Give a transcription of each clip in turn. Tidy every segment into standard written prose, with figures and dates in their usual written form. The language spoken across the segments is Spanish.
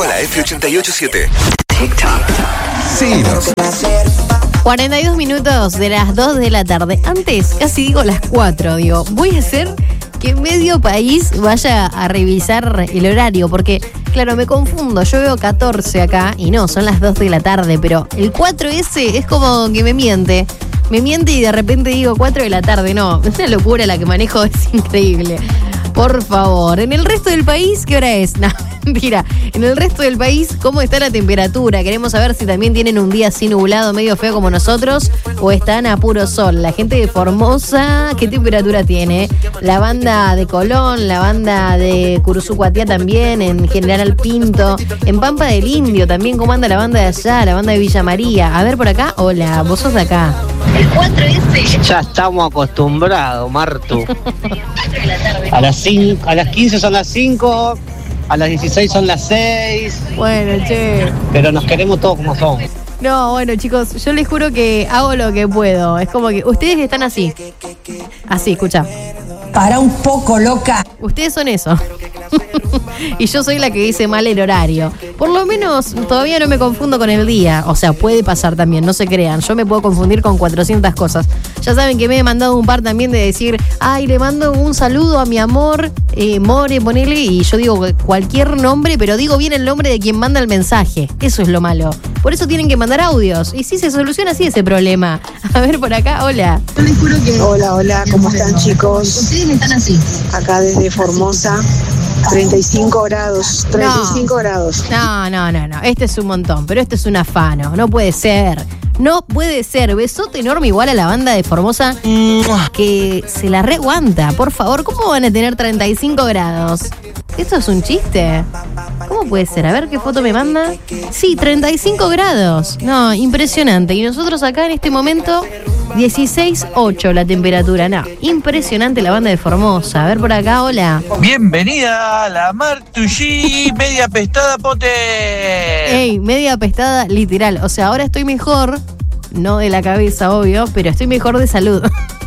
Sigo a la F887. Síguenos. 42 minutos de las 2 de la tarde. Antes, casi digo las 4, digo, voy a hacer que medio país vaya a revisar el horario, porque, claro, me confundo, yo veo 14 acá, y no, son las 2 de la tarde, pero el 4S es como que me miente y de repente digo 4 de la tarde, no, es una locura la que manejo, es increíble. Por favor, en el resto del país, ¿qué hora es? No, mentira. En el resto del país, ¿cómo está la temperatura? Queremos saber si también tienen un día así nublado, medio feo como nosotros, o están a puro sol. La gente de Formosa, ¿qué temperatura tiene? La banda de Colón, la banda de Curuzú-Cuatiá también, en General Pinto, en Pampa del Indio también, ¿cómo anda la banda de allá? La banda de Villa María. A ver por acá, hola, vos sos de acá. El 4S. Ya estamos acostumbrados, Martu. A las 15 son las 5, a las 16 son las 6. Bueno, che. Pero nos queremos todos como somos. No, bueno, chicos, yo les juro que hago lo que puedo. Es como que ustedes están así. Así, escucha. Para un poco, loca. Ustedes son eso. Y yo soy la que dice mal el horario. Por lo menos todavía no me confundo con el día. O sea, puede pasar también, no se crean. Yo me puedo confundir con 400 cosas. Ya saben que me he mandado un par también de decir, ay, le mando un saludo a mi amor, More, ponele. Y yo digo cualquier nombre, pero digo bien el nombre de quien manda el mensaje. Eso es lo malo. Por eso tienen que mandar audios. Y sí, se soluciona así ese problema. A ver, por acá, hola. Yo les juro que... Hola, ¿cómo están, chicos? Ustedes están así. Acá desde Formosa, 35 grados. No. Este es un montón, pero este es un afano. No puede ser. Besote enorme igual a la banda de Formosa que se la reaguanta. Por favor, ¿cómo van a tener 35 grados? ¿Esto es un chiste? ¿Cómo puede ser? A ver qué foto me manda. Sí, 35 grados. No, impresionante. Y nosotros acá en este momento 16.8 la temperatura. No, impresionante la banda de Formosa. A ver por acá, hola. Bienvenida a la Martushi, media pestada pote. Ey, media pestada literal. O sea, ahora estoy mejor, no de la cabeza, obvio, pero estoy mejor de salud.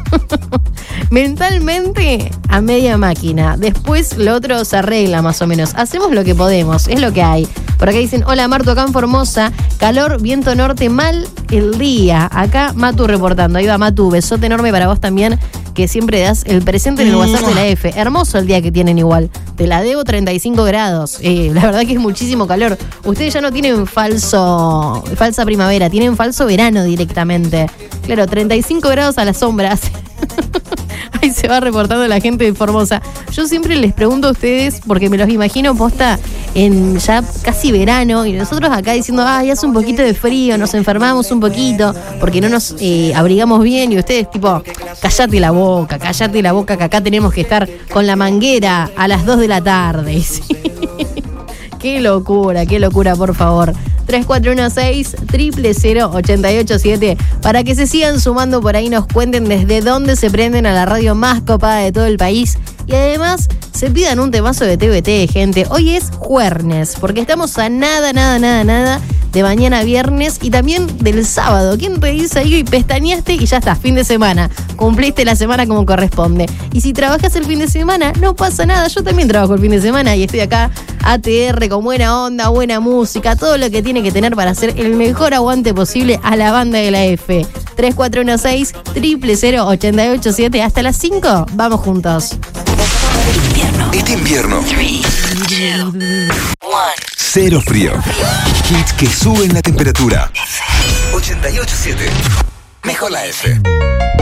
Mentalmente a media máquina. Después lo otro se arregla más o menos. Hacemos lo que podemos, es lo que hay. Por acá dicen, hola Martu, acá en Formosa, calor, viento norte, mal el día. Acá Matu reportando. Ahí va Matu, besote enorme para vos también, que siempre das el presente en el WhatsApp de la F. Hermoso el día que tienen igual. Te la debo, 35 grados. La verdad que es muchísimo calor. Ustedes ya no tienen falsa primavera, tienen falso verano directamente. Claro, 35 grados a la sombra. Ahí se va reportando la gente de Formosa. Yo siempre les pregunto a ustedes, porque me los imagino posta en ya casi verano, y nosotros acá diciendo, ay, hace un poquito de frío, nos enfermamos un poquito, porque no nos abrigamos bien, y ustedes tipo, cállate la boca, que acá tenemos que estar con la manguera a las 2 de la tarde. ¿Sí? Qué locura, por favor. 3416-000-887 para que se sigan sumando por ahí, nos cuenten desde dónde se prenden a la radio más copada de todo el país y además se pidan un temazo de TBT, gente. Hoy es jueves, porque estamos a nada de mañana viernes y también del sábado. ¿Quién te dice ahí y pestañaste y ya está, fin de semana? Cumpliste la semana como corresponde. Y si trabajas el fin de semana, no pasa nada. Yo también trabajo el fin de semana y estoy acá ATR con buena onda, buena música, todo lo que tiene que tener para hacer el mejor aguante posible a la banda de la F. 3416-000-887. Hasta las 5, vamos juntos. Este invierno. 3, 2, 1. Cero frío. Hits que suben la temperatura. 88.7. Mejor la F.